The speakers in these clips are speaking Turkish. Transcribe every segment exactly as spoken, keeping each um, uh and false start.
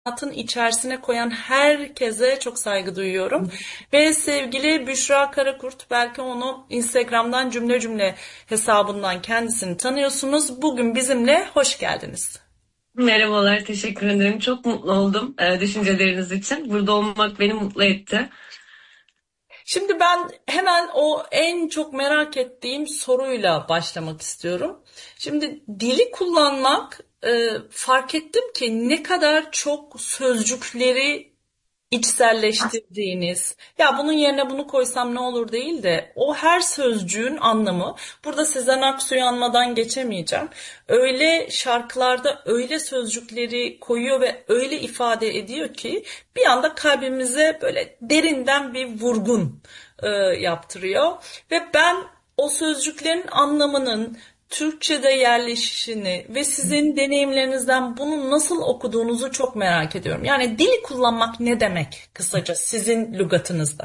hayatın içerisine koyan herkese çok saygı duyuyorum. Ve sevgili Büşra Karakurt, belki onu Instagram'dan cümle cümle hesabından kendisini tanıyorsunuz. Bugün bizimle hoş geldiniz. Merhabalar, teşekkür ederim. Çok mutlu oldum e, düşünceleriniz için. Burada olmak beni mutlu etti. Şimdi ben hemen o en çok merak ettiğim soruyla başlamak istiyorum. Şimdi dili kullanmak, e, fark ettim ki ne kadar çok sözcükleri içselleştirdiğiniz, ya bunun yerine bunu koysam ne olur değil de o her sözcüğün anlamı, burada Sezen Aksu'yu anmadan geçemeyeceğim. Öyle şarkılarda öyle sözcükleri koyuyor ve öyle ifade ediyor ki bir anda kalbimize böyle derinden bir vurgun e, yaptırıyor. Ve ben o sözcüklerin anlamının Türkçe'de yerleşişini ve sizin deneyimlerinizden bunu nasıl okuduğunuzu çok merak ediyorum. Yani dili kullanmak ne demek kısaca sizin lügatınızda?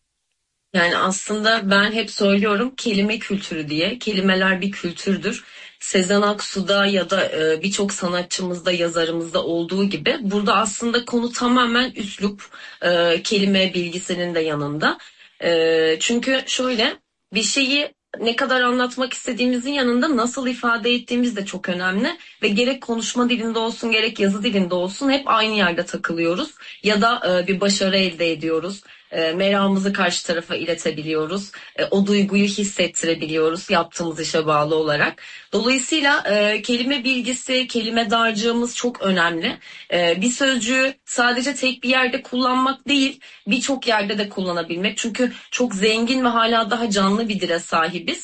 Yani aslında ben hep söylüyorum kelime kültürü diye. Kelimeler bir kültürdür. Sezen Aksu'da ya da e, birçok sanatçımızda, yazarımızda olduğu gibi burada aslında konu tamamen üslup, e, kelime bilgisinin de yanında. E, çünkü şöyle bir şeyi ne kadar anlatmak istediğimizin yanında nasıl ifade ettiğimiz de çok önemli ve gerek konuşma dilinde olsun gerek yazı dilinde olsun hep aynı yerde takılıyoruz ya da e, bir başarı elde ediyoruz. E, meramımızı karşı tarafa iletebiliyoruz. E, o duyguyu hissettirebiliyoruz yaptığımız işe bağlı olarak. Dolayısıyla e, kelime bilgisi, kelime dağarcığımız çok önemli. E, bir sözcüğü sadece tek bir yerde kullanmak değil, birçok yerde de kullanabilmek. Çünkü çok zengin ve hala daha canlı bir dile sahibiz.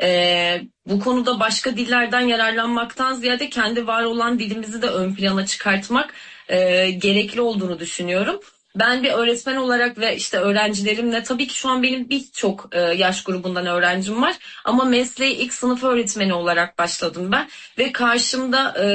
E, bu konuda başka dillerden yararlanmaktan ziyade kendi var olan dilimizi de ön plana çıkartmak e, gerekli olduğunu düşünüyorum. Ben bir öğretmen olarak ve işte öğrencilerimle tabii ki şu an benim birçok e, yaş grubundan öğrencim var ama mesleği ilk sınıf öğretmeni olarak başladım ben ve karşımda e,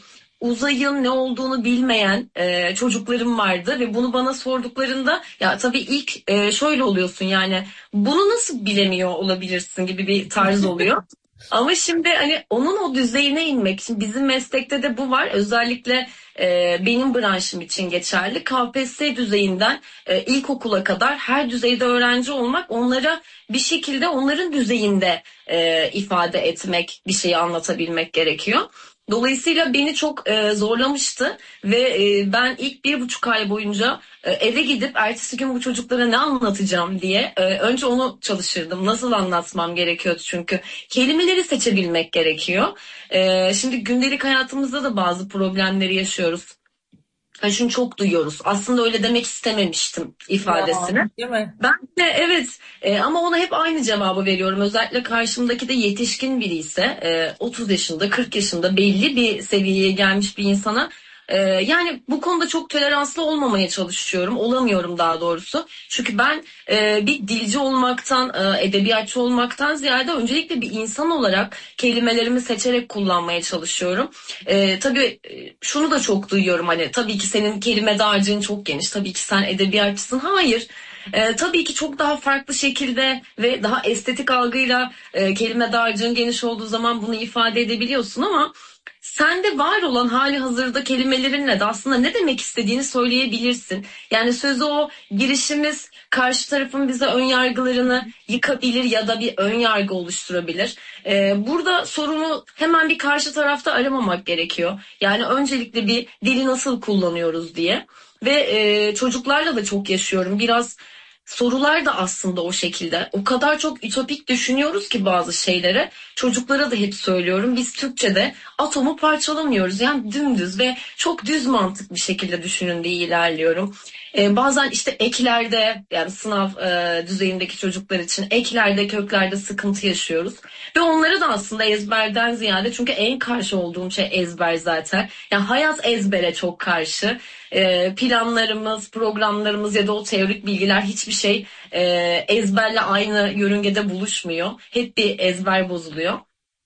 uzayın ne olduğunu bilmeyen e, çocuklarım vardı ve bunu bana sorduklarında ya tabii ilk e, şöyle oluyorsun yani bunu nasıl bilemiyor olabilirsin gibi bir tarz oluyor. Ama şimdi hani onun o düzeyine inmek için bizim meslekte de bu var. Özellikle e, benim branşım için geçerli. K P S S düzeyinden e, ilkokula kadar her düzeyde öğrenci olmak onlara bir şekilde onların düzeyinde e, ifade etmek, bir şeyi anlatabilmek gerekiyor. Dolayısıyla beni çok e, zorlamıştı ve e, ben ilk bir buçuk ay boyunca e, eve gidip ertesi gün bu çocuklara ne anlatacağım diye e, önce onu çalışırdım. Nasıl anlatmam gerekiyordu çünkü kelimeleri seçebilmek gerekiyor. E, şimdi gündelik hayatımızda da bazı problemleri yaşıyoruz. Ha, şunu çok duyuyoruz. Aslında öyle demek istememiştim Ya, ifadesini. değil mi? Ben de evet e, ama ona hep aynı cevabı veriyorum. Özellikle karşımdaki de yetişkin biri ise e, otuz yaşında kırk yaşında belli bir seviyeye gelmiş bir insana e, yani bu konuda çok toleranslı olmamaya çalışıyorum. Olamıyorum daha doğrusu. Çünkü ben e, bir dilci olmaktan, e, edebiyatçı olmaktan ziyade öncelikle bir insan olarak kelimelerimi seçerek kullanmaya çalışıyorum. E, tabii e, şunu da çok duyuyorum hani tabii ki senin kelime dağarcığın çok geniş. Tabii ki sen edebiyatçısın. Hayır. Ee, tabii ki çok daha farklı şekilde ve daha estetik algıyla e, kelime dağarcığın geniş olduğu zaman bunu ifade edebiliyorsun ama sende var olan hali hazırda kelimelerinle de aslında ne demek istediğini söyleyebilirsin. Yani sözü o girişimiz karşı tarafın bize ön yargılarını yıkabilir ya da bir ön yargı oluşturabilir. Ee, burada sorunu hemen bir karşı tarafta aramamak gerekiyor. Yani öncelikle bir dili nasıl kullanıyoruz diye. Ve e, çocuklarla da çok yaşıyorum. Biraz sorular da aslında o şekilde. O kadar çok ütopik düşünüyoruz ki bazı şeylere. Çocuklara da hep söylüyorum. Biz Türkçe'de atomu parçalamıyoruz. Yani dümdüz ve çok düz mantık bir şekilde düşünün diye ilerliyorum. Ee, bazen işte eklerde yani sınav e, düzeyindeki çocuklar için eklerde köklerde sıkıntı yaşıyoruz. Ve onları da aslında ezberden ziyade çünkü en karşı olduğum şey ezber zaten. Yani hayat ezbere çok karşı. Ee, planlarımız, programlarımız ya da o teorik bilgiler hiçbir şey e, ezberle aynı yörüngede buluşmuyor. Hep bir ezber bozuluyor.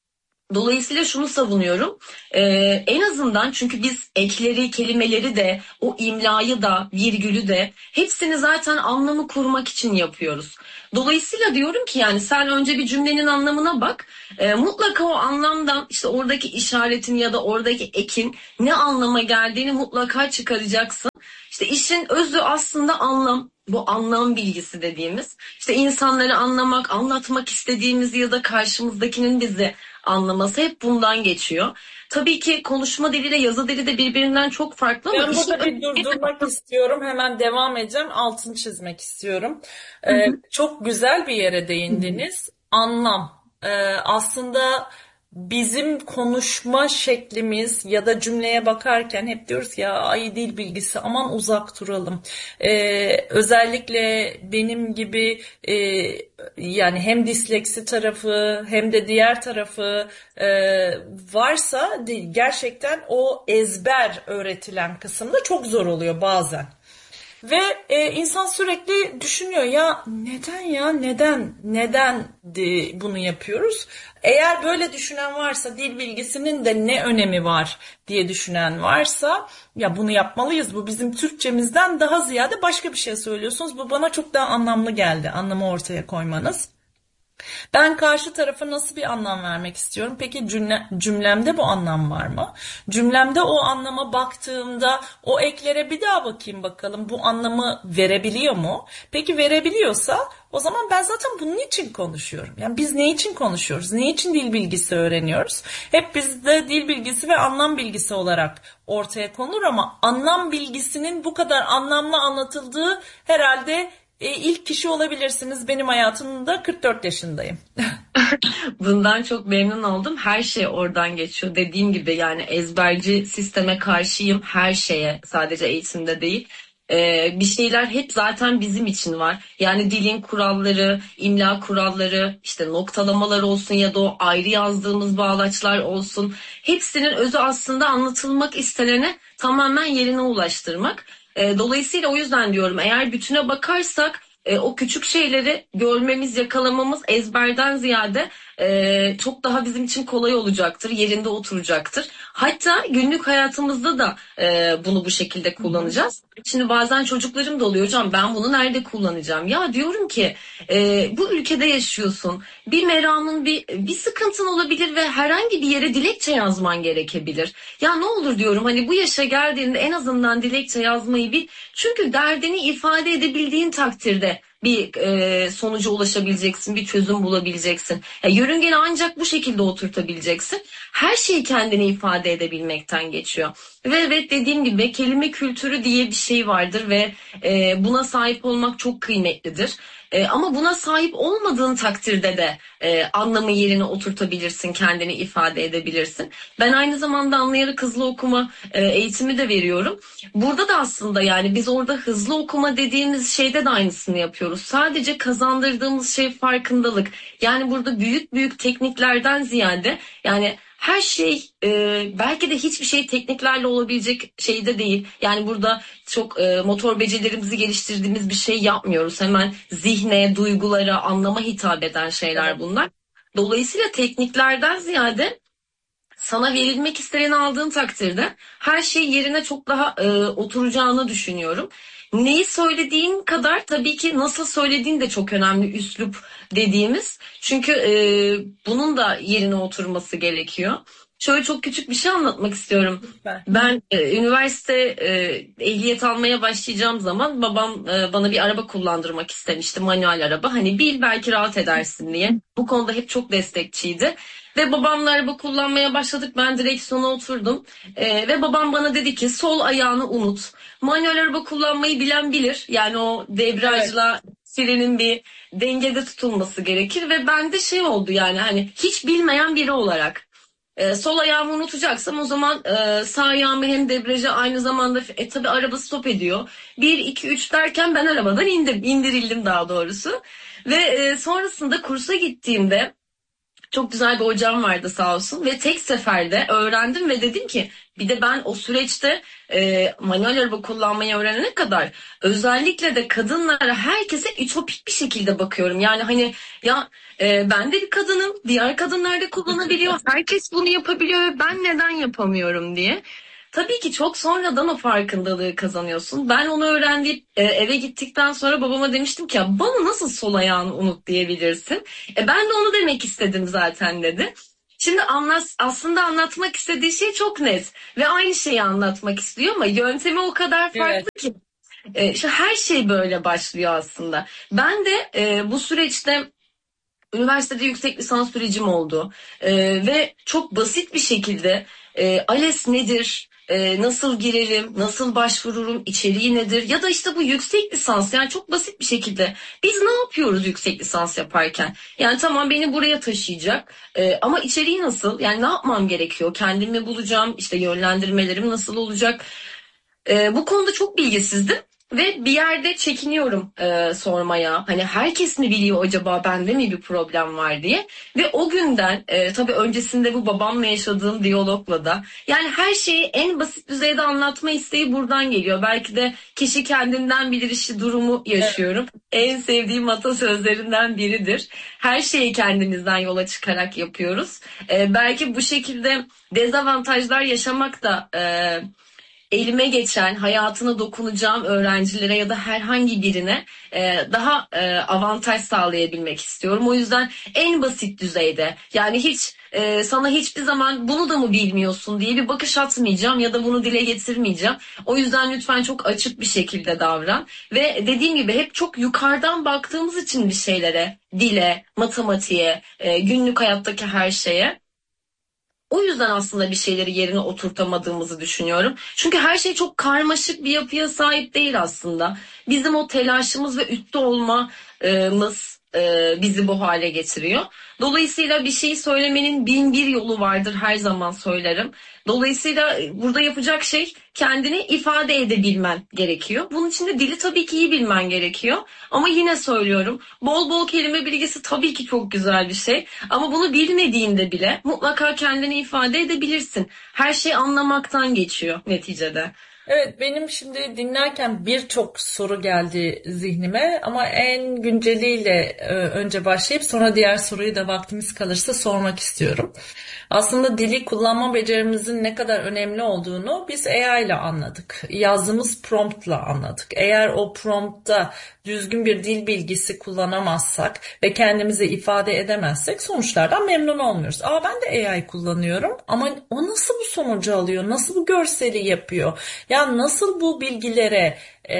Dolayısıyla şunu savunuyorum. Ee, en azından çünkü biz ekleri, kelimeleri de, o imlayı da, virgülü de hepsini zaten anlamı kurmak için yapıyoruz. Dolayısıyla diyorum ki yani sen önce bir cümlenin anlamına bak. Ee, mutlaka o anlamdan işte oradaki işaretin ya da oradaki ekin ne anlama geldiğini mutlaka çıkaracaksın. İşte işin özü aslında anlam. Bu anlam bilgisi dediğimiz. İşte insanları anlamak, anlatmak istediğimiz ya da karşımızdakinin bizi anlaması hep bundan geçiyor. Tabii ki konuşma diliyle yazı dili de birbirinden çok farklı ama Ben işin burada bir durdurmak istiyorum. Hemen devam edeceğim. Altını çizmek istiyorum. Ee, çok güzel bir yere değindiniz. Anlam. Ee, aslında bizim konuşma şeklimiz ya da cümleye bakarken hep diyoruz ki ya ay dil bilgisi aman uzak duralım. Ee, özellikle benim gibi e, yani hem disleksi tarafı hem de diğer tarafı e, varsa gerçekten o ezber öğretilen kısımda çok zor oluyor bazen. Ve e, insan sürekli düşünüyor ya neden ya neden neden de bunu yapıyoruz? Eğer böyle düşünen varsa dil bilgisinin de ne önemi var diye düşünen varsa ya bunu yapmalıyız. Bu bizim Türkçemizden daha ziyade başka bir şey söylüyorsunuz. Bu bana çok daha anlamlı geldi. Anlamı ortaya koymanız. Ben karşı tarafa nasıl bir anlam vermek istiyorum? Peki cümle, cümlemde bu anlam var mı? Cümlemde o anlama baktığımda o eklere bir daha bakayım bakalım bu anlamı verebiliyor mu? Peki verebiliyorsa o zaman ben zaten bunun için konuşuyorum. Yani biz ne için konuşuyoruz? Ne için dil bilgisi öğreniyoruz? Hep bizde dil bilgisi ve anlam bilgisi olarak ortaya konulur ama anlam bilgisinin bu kadar anlamlı anlatıldığı herhalde e, ilk kişi olabilirsiniz. Benim hayatımda kırk dört yaşındayım. Bundan çok memnun oldum. Her şey oradan geçiyor. Dediğim gibi yani ezberci sisteme karşıyım. Her şeye, sadece eğitimde değil. Ee, bir şeyler hep zaten bizim için var. Yani dilin kuralları, imla kuralları, işte noktalamalar olsun ya da o ayrı yazdığımız bağlaçlar olsun. Hepsinin özü aslında anlatılmak istenene tamamen yerine ulaştırmak. Ee, dolayısıyla o yüzden diyorum eğer bütüne bakarsak e, o küçük şeyleri görmemiz, yakalamamız ezberden ziyade e, çok daha bizim için kolay olacaktır, yerinde oturacaktır. Hatta günlük hayatımızda da e, bunu bu şekilde kullanacağız. Şimdi bazen çocuklarım da oluyor hocam ben bunu nerede kullanacağım? Ya diyorum ki e, bu ülkede yaşıyorsun. Bir meramın bir bir sıkıntın olabilir ve herhangi bir yere dilekçe yazman gerekebilir. Ya ne olur diyorum hani bu yaşa geldiğinde en azından dilekçe yazmayı bil. Çünkü derdini ifade edebildiğin takdirde bir e, sonuca ulaşabileceksin, bir çözüm bulabileceksin. Ya, yörüngeni ancak bu şekilde oturtabileceksin. Her şeyi kendini ifade edebilmekten geçiyor. Ve evet dediğim gibi kelime kültürü diye bir şey vardır ve e, buna sahip olmak çok kıymetlidir. E, ama buna sahip olmadığın takdirde de e, anlamı yerine oturtabilirsin, kendini ifade edebilirsin. Ben aynı zamanda anlayarak hızlı okuma e, eğitimi de veriyorum. Burada da aslında yani biz orada hızlı okuma dediğimiz şeyde de aynısını yapıyoruz. Sadece kazandırdığımız şey farkındalık. Yani burada büyük büyük tekniklerden ziyade yani her şey e, belki de hiçbir şey tekniklerle olabilecek şeyde değil. Yani burada çok e, motor becerilerimizi geliştirdiğimiz bir şey yapmıyoruz. Hemen zihne, duygulara, anlama hitap eden şeyler bunlar. Dolayısıyla tekniklerden ziyade sana verilmek isteyeni aldığın takdirde her şey yerine çok daha e, oturacağını düşünüyorum. Neyi söylediğin kadar tabii ki nasıl söylediğin de çok önemli üslup dediğimiz. Çünkü e, bunun da yerine oturması gerekiyor. Şöyle çok küçük bir şey anlatmak istiyorum. Lütfen. Ben e, üniversite e, ehliyet almaya başlayacağım zaman babam e, bana bir araba kullandırmak istemişti, manuel araba. Hani bil belki rahat edersin diye. Bu konuda hep çok destekçiydi. Ve babamla araba kullanmaya başladık. Ben direksiyona oturdum. E, ve babam bana dedi ki sol ayağını unut. Manuel araba kullanmayı bilen bilir. Yani o debriyajla frenin bir dengede tutulması gerekir. Ve bende şey oldu yani hani hiç bilmeyen biri olarak. E, sol ayağımı unutacaksam o zaman e, sağ ayağımı hem debriyaja aynı zamanda e, tabii araba stop ediyor. Bir, iki, üç derken ben arabadan indim. İndirildim daha doğrusu. Ve e, sonrasında kursa gittiğimde Çok güzel bir hocam vardı sağ olsun ve tek seferde öğrendim ve dedim ki bir de ben o süreçte e, manuel araba kullanmayı öğrenene kadar özellikle de kadınlara herkese ütopik bir şekilde bakıyorum. Yani hani ya e, ben de bir kadınım, diğer kadınlar da kullanabiliyor, herkes bunu yapabiliyor ve ben neden yapamıyorum diye. Tabii ki çok sonradan o farkındalığı kazanıyorsun. Ben onu öğrendiğim e, eve gittikten sonra babama demiştim ki ya bana nasıl sol ayağını unut diyebilirsin. E, ben de onu demek istedim zaten dedi. Şimdi anlat, aslında anlatmak istediği şey çok net ve aynı şeyi anlatmak istiyor ama yöntemi o kadar Evet. farklı ki. E, işte her şey böyle başlıyor aslında. Ben de e, bu süreçte üniversitede yüksek lisans sürecim oldu. Ee, ve çok basit bir şekilde e, ALES nedir, e, nasıl girerim, nasıl başvururum, içeriği nedir ya da işte bu yüksek lisans yani çok basit bir şekilde biz ne yapıyoruz yüksek lisans yaparken? Yani tamam beni buraya taşıyacak e, ama içeriği nasıl? Yani ne yapmam gerekiyor? Kendimi bulacağım, işte yönlendirmelerim nasıl olacak? E, bu konuda çok bilgisizdim. Ve bir yerde çekiniyorum e, sormaya. Hani herkes mi biliyor acaba bende mi bir problem var diye. Ve o günden e, tabii öncesinde bu babamla yaşadığım diyalogla da yani her şeyi en basit düzeyde anlatma isteği buradan geliyor. Belki de kişi kendinden bilir işi durumu yaşıyorum. En sevdiğim atasözlerinden biridir. Her şeyi kendimizden yola çıkarak yapıyoruz. E, belki bu şekilde dezavantajlar yaşamak da e, elime geçen, hayatına dokunacağım öğrencilere ya da herhangi birine e, daha e, avantaj sağlayabilmek istiyorum. O yüzden en basit düzeyde yani hiç e, sana hiçbir zaman bunu da mı bilmiyorsun diye bir bakış atmayacağım ya da bunu dile getirmeyeceğim. O yüzden lütfen çok açık bir şekilde davran ve dediğim gibi hep çok yukarıdan baktığımız için bir şeylere, dile, matematiğe, e, günlük hayattaki her şeye. O yüzden aslında bir şeyleri yerine oturtamadığımızı düşünüyorum. Çünkü her şey çok karmaşık bir yapıya sahip değil aslında. Bizim o telaşımız ve üstte olmamız e, bizi bu hale getiriyor. Dolayısıyla bir şeyi söylemenin bin bir yolu vardır her zaman söylerim. Dolayısıyla burada yapacak şey kendini ifade edebilmen gerekiyor. Bunun için de dili tabii ki iyi bilmen gerekiyor. Ama yine söylüyorum bol bol kelime bilgisi tabii ki çok güzel bir şey. Ama bunu bilmediğinde bile mutlaka kendini ifade edebilirsin. Her şey anlamaktan geçiyor neticede. Evet, benim şimdi dinlerken birçok soru geldi zihnime ama en günceliyle e, önce başlayıp sonra diğer soruyu da vaktimiz kalırsa sormak istiyorum. Aslında dili kullanma becerimizin ne kadar önemli olduğunu biz A I ile anladık. Yazdığımız promptla anladık. Eğer o promptta düzgün bir dil bilgisi kullanamazsak ve kendimizi ifade edemezsek sonuçlardan memnun olmuyoruz. Aa, ben de A I kullanıyorum ama o nasıl bu sonucu alıyor? Nasıl bu görseli yapıyor? Ya nasıl bu bilgilere e,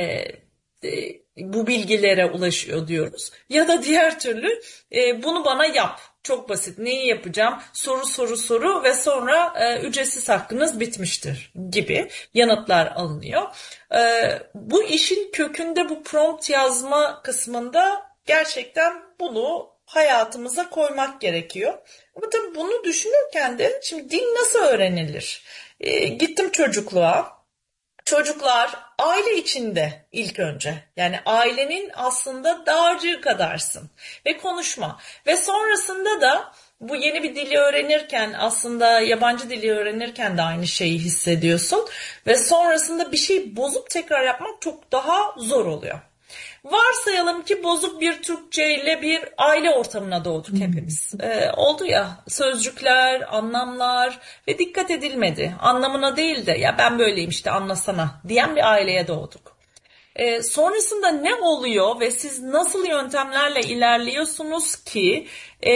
e, bu bilgilere ulaşıyor diyoruz. Ya da diğer türlü e, bunu bana yap. Çok basit. Neyi yapacağım? Soru soru soru ve sonra e, ücretsiz hakkınız bitmiştir gibi yanıtlar alınıyor. E, bu işin kökünde bu prompt yazma kısmında gerçekten bunu hayatımıza koymak gerekiyor. Ama tabii bunu düşünürken de şimdi dil nasıl öğrenilir? E, gittim çocukluğa. Çocuklar aile içinde ilk önce yani ailenin aslında dağarcığı kadarsın ve konuşma ve sonrasında da bu yeni bir dili öğrenirken aslında yabancı dili öğrenirken de aynı şeyi hissediyorsun ve sonrasında bir şey bozup tekrar yapmak çok daha zor oluyor. Varsayalım ki bozuk bir Türkçe ile bir aile ortamına doğduk hepimiz. Ee, oldu ya sözcükler, anlamlar ve dikkat edilmedi. Anlamına değil de ya ben böyleyim işte anlasana diyen bir aileye doğduk. Ee, sonrasında ne oluyor ve siz nasıl yöntemlerle ilerliyorsunuz ki e,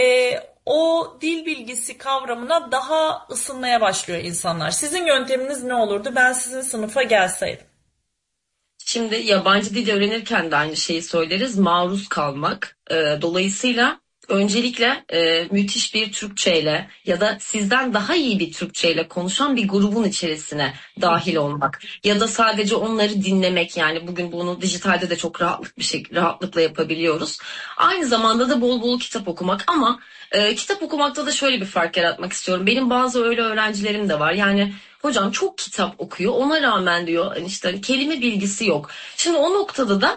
o dil bilgisi kavramına daha ısınmaya başlıyor insanlar. Sizin yönteminiz ne olurdu? Ben sizin sınıfa gelseydim. Şimdi yabancı dil öğrenirken de aynı şeyi söyleriz. Maruz kalmak. E, dolayısıyla öncelikle e, müthiş bir Türkçeyle ya da sizden daha iyi bir Türkçeyle konuşan bir grubun içerisine dahil olmak. Ya da sadece onları dinlemek yani bugün bunu dijitalde de çok rahatlık bir şey rahatlıkla yapabiliyoruz. Aynı zamanda da bol bol kitap okumak ama e, kitap okumakta da şöyle bir fark yaratmak istiyorum. Benim bazı öyle öğrencilerim de var. Yani hocam çok kitap okuyor ona rağmen diyor hani işte kelime bilgisi yok. Şimdi o noktada da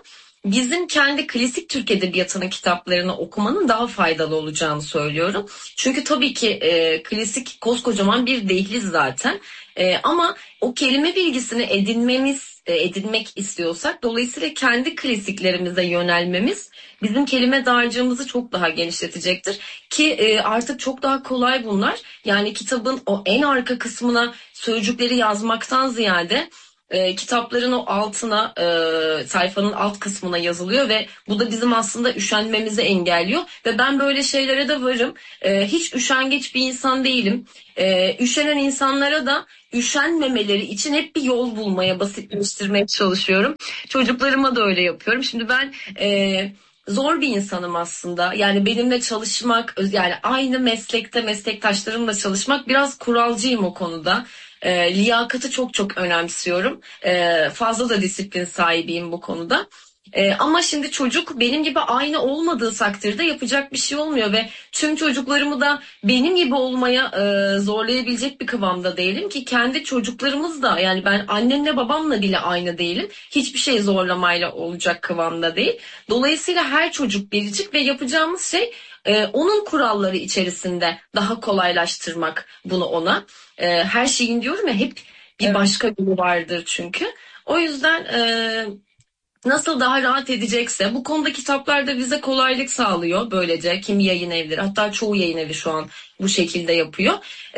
bizim kendi klasik Türk Edebiyatı'nın kitaplarını okumanın daha faydalı olacağını söylüyorum. Çünkü tabii ki e, klasik koskocaman bir dehliz zaten. E, ama o kelime bilgisini edinmemiz, e, edinmek istiyorsak dolayısıyla kendi klasiklerimize yönelmemiz bizim kelime dağarcığımızı çok daha genişletecektir. Ki e, artık çok daha kolay bunlar. Yani kitabın o en arka kısmına sözcükleri yazmaktan ziyade e, kitapların o altına e, sayfanın alt kısmına yazılıyor ve bu da bizim aslında üşenmemizi engelliyor ve ben böyle şeylere de varım. E, hiç üşengeç bir insan değilim. E, üşenen insanlara da üşenmemeleri için hep bir yol bulmaya, basitleştirmeye çalışıyorum. Çocuklarıma da öyle yapıyorum. Şimdi ben e, zor bir insanım aslında. Yani benimle çalışmak, yani aynı meslekte meslektaşlarımla çalışmak, biraz kuralcıyım o konuda. E, liyakatı çok çok önemsiyorum. E, fazla da disiplin sahibiyim bu konuda. E, ama şimdi çocuk benim gibi aynı olmadığı takdirde yapacak bir şey olmuyor ve tüm çocuklarımı da benim gibi olmaya e, zorlayabilecek bir kıvamda değilim ki kendi çocuklarımız da, yani ben annemle babamla bile aynı değilim. Hiçbir şey zorlamayla olacak kıvamda değil. Dolayısıyla her çocuk biricik ve yapacağımız şey e, onun kuralları içerisinde daha kolaylaştırmak bunu ona. E, her şeyin diyorum ya, hep bir Evet. başka yolu vardır çünkü. O yüzden e, nasıl daha rahat edecekse bu konuda kitaplar da bize kolaylık sağlıyor böylece. Kimi yayın evleri, hatta çoğu yayın evi şu an bu şekilde yapıyor.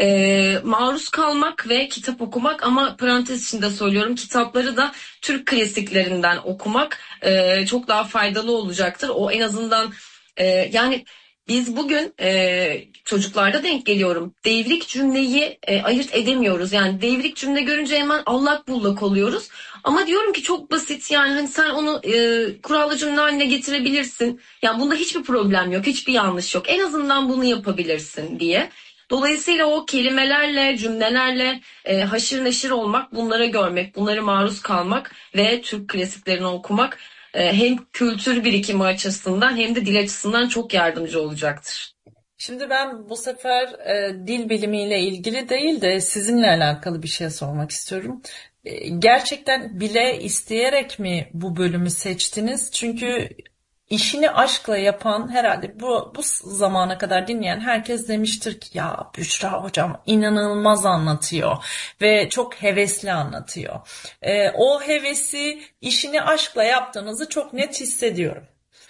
Ee, maruz kalmak ve kitap okumak, ama parantez içinde söylüyorum, kitapları da Türk klasiklerinden okumak e, çok daha faydalı olacaktır. O en azından e, yani biz bugün e, çocuklarda denk geliyorum. Devrik cümleyi e, ayırt edemiyoruz. Yani devrik cümle görünce hemen allak bullak oluyoruz. Ama diyorum ki çok basit, yani hani sen onu e, kurallı cümle haline getirebilirsin. Yani bunda hiçbir problem yok, hiçbir yanlış yok. En azından bunu yapabilirsin diye. Dolayısıyla o kelimelerle, cümlelerle e, haşır neşir olmak, bunlara görmek, bunları maruz kalmak ve Türk klasiklerini okumak e, hem kültür birikimi açısından hem de dil açısından çok yardımcı olacaktır. Şimdi ben bu sefer e, dil bilimiyle ilgili değil de sizinle alakalı bir şey sormak istiyorum. E, gerçekten bile isteyerek mi bu bölümü seçtiniz? Çünkü işini aşkla yapan, herhalde bu bu zamana kadar dinleyen herkes demiştir ki ya Büşra hocam inanılmaz anlatıyor ve çok hevesli anlatıyor. E, o hevesi, işini aşkla yaptığınızı çok net hissediyorum.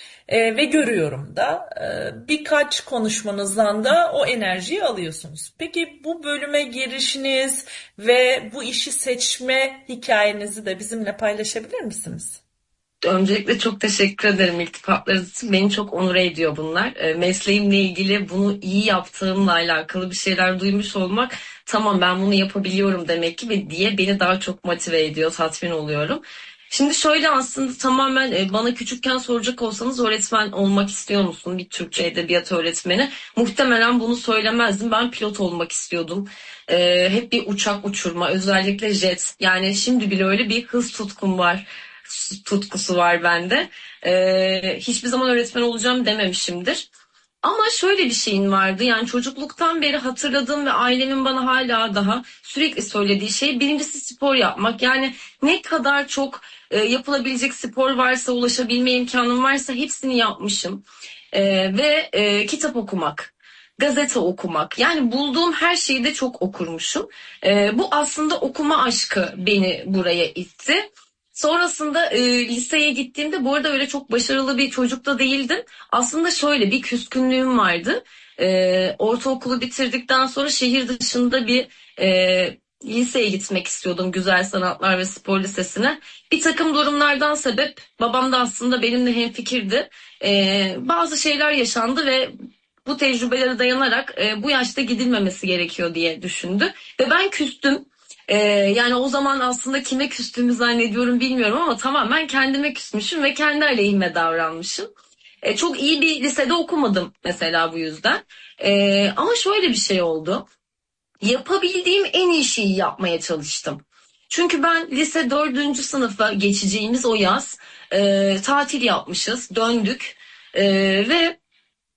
E, ve görüyorum da e, birkaç konuşmanızdan da o enerjiyi alıyorsunuz. Peki bu bölüme girişiniz ve bu işi seçme hikayenizi de bizimle paylaşabilir misiniz? Öncelikle çok teşekkür ederim iltifatlarınız için. Beni çok onur ediyor bunlar. E, mesleğimle ilgili bunu iyi yaptığımla alakalı bir şeyler duymuş olmak, tamam ben bunu yapabiliyorum demek ki ve diye beni daha çok motive ediyor, tatmin oluyorum. Şimdi şöyle, aslında tamamen e, bana küçükken soracak olsanız öğretmen olmak istiyor musun? Bir Türkçe edebiyat öğretmeni. Muhtemelen bunu söylemezdim. Ben pilot olmak istiyordum. E, hep bir uçak uçurma, özellikle jet. Yani şimdi bile öyle bir hız tutkum var, tutkusu var bende. Ee, hiçbir zaman öğretmen olacağım dememişimdir. Ama şöyle bir şeyin vardı, yani çocukluktan beri hatırladığım ve ailemin bana hala daha sürekli söylediği şey, birincisi spor yapmak. Yani ne kadar çok e, yapılabilecek spor varsa, ulaşabilme imkanım varsa hepsini yapmışım. E, ve e, kitap okumak, gazete okumak, yani bulduğum her şeyi de çok okurmuşum. E, bu aslında okuma aşkı beni buraya itti. Sonrasında e, liseye gittiğimde, bu arada öyle çok başarılı bir çocuk da değildim. Aslında şöyle bir küskünlüğüm vardı. E, ortaokulu bitirdikten sonra şehir dışında bir e, liseye gitmek istiyordum. Güzel Sanatlar ve Spor Lisesi'ne. Bir takım durumlardan sebep babam da aslında benimle hemfikirdi. E, bazı şeyler yaşandı ve bu tecrübelere dayanarak e, bu yaşta gidilmemesi gerekiyor diye düşündü. Ve ben küstüm. Ee, yani o zaman aslında kime küstüğümü zannediyorum bilmiyorum ama tamamen kendime küsmüşüm ve kendi aleyhime davranmışım. Ee, çok iyi bir lisede okumadım mesela bu yüzden. Ee, ama şöyle bir şey oldu. Yapabildiğim en iyi şeyi yapmaya çalıştım. Çünkü ben lise dördüncü sınıfa geçeceğimiz o yaz e, tatil yapmışız, döndük. E, ve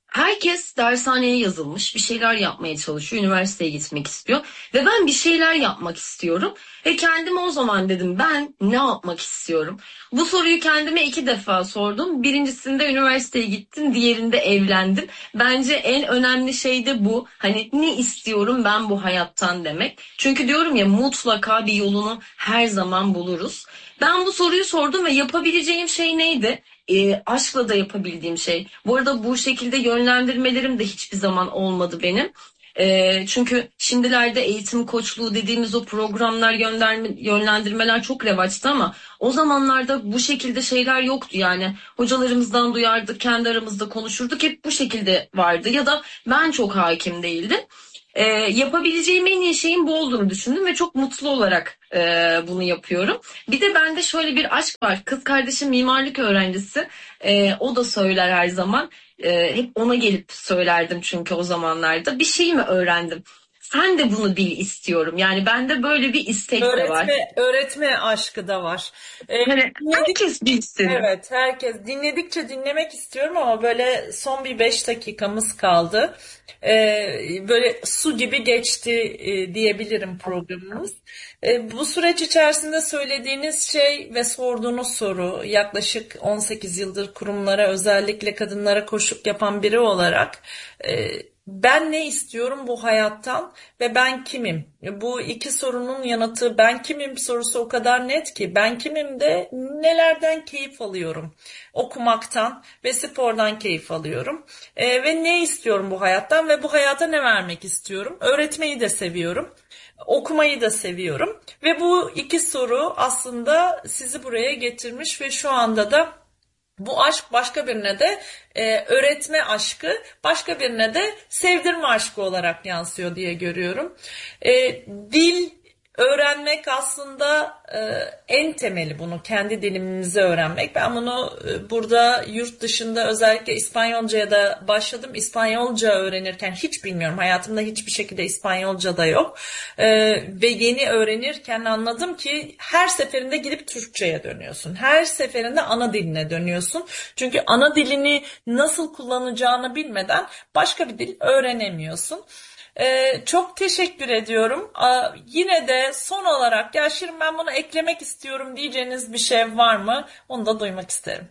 Herkes dershaneye yazılmış, bir şeyler yapmaya çalışıyor, üniversiteye gitmek istiyor. Ve ben bir şeyler yapmak istiyorum. Ve kendime o zaman dedim, ben ne yapmak istiyorum? Bu soruyu kendime iki defa sordum. Birincisinde üniversiteye gittim, diğerinde evlendim. Bence en önemli şey de bu. Hani ne istiyorum ben bu hayattan demek. Çünkü diyorum ya, mutlaka bir yolunu her zaman buluruz. Ben bu soruyu sordum ve yapabileceğim şey neydi? E, aşkla da yapabildiğim şey. Bu arada bu şekilde yönlendirmelerim de hiçbir zaman olmadı benim. E, çünkü şimdilerde eğitim koçluğu dediğimiz o programlar, yönlendirme, yönlendirmeler çok revaçta ama o zamanlarda bu şekilde şeyler yoktu yani. Hocalarımızdan duyardık, kendi aramızda konuşurduk, hep bu şekilde vardı ya da ben çok hakim değildim. E, yapabileceğim en iyi şeyin bu olduğunu düşündüm ve çok mutlu olarak e, bunu yapıyorum. Bir de bende şöyle bir aşk var. Kız kardeşim mimarlık öğrencisi. E, o da söyler her zaman. E, hep ona gelip söylerdim çünkü o zamanlarda. Bir şey mi öğrendim? Sen de bunu bil istiyorum. Yani bende böyle bir istek de var. Öğretme, öğretme aşkı da var. Ee, Hani dinledik, herkes bilsin. evet, herkes dinledikçe dinlemek istiyorum ama böyle son bir beş dakikamız kaldı. Ee, böyle su gibi geçti e, diyebilirim programımız. Ee, bu süreç içerisinde söylediğiniz şey ve sorduğunuz soru, yaklaşık on sekiz yıldır kurumlara, özellikle kadınlara koşuk yapan biri olarak, e, ben ne istiyorum bu hayattan ve ben kimim? Bu iki sorunun yanıtı, ben kimim sorusu o kadar net ki, ben kimim de nelerden keyif alıyorum? Okumaktan ve spordan keyif alıyorum. Ee, ve ne istiyorum bu hayattan ve bu hayata ne vermek istiyorum? Öğretmeyi de seviyorum. Okumayı da seviyorum ve bu iki soru aslında sizi buraya getirmiş ve şu anda da bu aşk başka birine de e, öğretme aşkı, başka birine de sevdirme aşkı olarak yansıyor diye görüyorum. E, dil öğrenmek aslında e, en temeli, bunu kendi dilimizi öğrenmek. Ben bunu e, burada yurt dışında özellikle İspanyolcaya da başladım. İspanyolca öğrenirken hiç bilmiyorum. Hayatımda hiçbir şekilde İspanyolca da yok. E, ve yeni öğrenirken anladım ki her seferinde gidip Türkçe'ye dönüyorsun. Her seferinde ana diline dönüyorsun. Çünkü ana dilini nasıl kullanacağını bilmeden başka bir dil öğrenemiyorsun. Ee, çok teşekkür ediyorum. Aa, yine de son olarak, ya Şirin ben bunu eklemek istiyorum diyeceğiniz bir şey var mı? Onu da duymak isterim.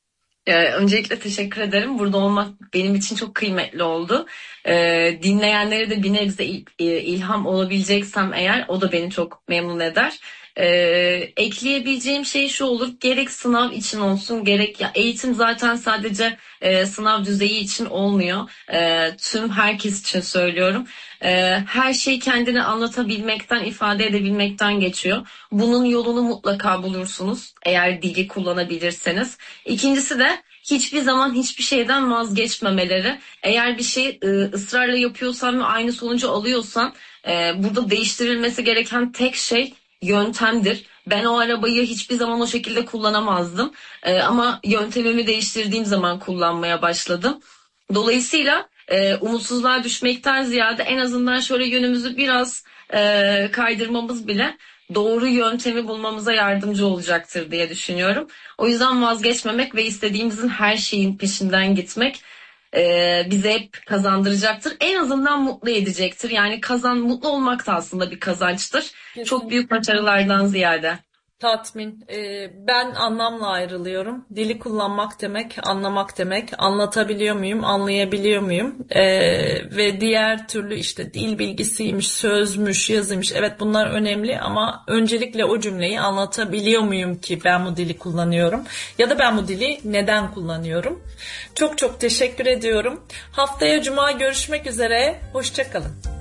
Ee, öncelikle teşekkür ederim. Burada olmak benim için çok kıymetli oldu. Ee, dinleyenlere de bir nebze il- e, ilham olabileceksem eğer, o da beni çok memnun eder. Ee, ekleyebileceğim şey şu olur: gerek sınav için olsun, gerek ya eğitim zaten sadece e, sınav düzeyi için olmuyor. E, tüm herkes için söylüyorum. E, her şey kendini anlatabilmekten, ifade edebilmekten geçiyor. Bunun yolunu mutlaka bulursunuz eğer dili kullanabilirseniz. İkincisi de hiçbir zaman hiçbir şeyden vazgeçmemeleri. Eğer bir şey e, ısrarla yapıyorsan ve aynı sonucu alıyorsan, e, burada değiştirilmesi gereken tek şey yöntemdir. Ben o arabayı hiçbir zaman o şekilde kullanamazdım. E, ama yöntemimi değiştirdiğim zaman kullanmaya başladım. Dolayısıyla e, umutsuzluğa düşmekten ziyade en azından şöyle yönümüzü biraz e, kaydırmamız bile doğru yöntemi bulmamıza yardımcı olacaktır diye düşünüyorum. O yüzden vazgeçmemek ve istediğimizin her şeyin peşinden gitmek e, bize hep kazandıracaktır. En azından mutlu edecektir. Yani kazan, mutlu olmak da aslında bir kazançtır. Çok büyük Kesinlikle. başarılardan ziyade. Tatmin. Ee, ben anlamla ayrılıyorum. Dili kullanmak demek, anlamak demek. Anlatabiliyor muyum, anlayabiliyor muyum? Ee, ve diğer türlü işte dil bilgisiymiş, sözmüş, yazıymış. Evet, bunlar önemli ama öncelikle o cümleyi anlatabiliyor muyum ki ben bu dili kullanıyorum? Ya da ben bu dili neden kullanıyorum? Çok çok teşekkür ediyorum. Haftaya Cuma görüşmek üzere. Hoşça kalın.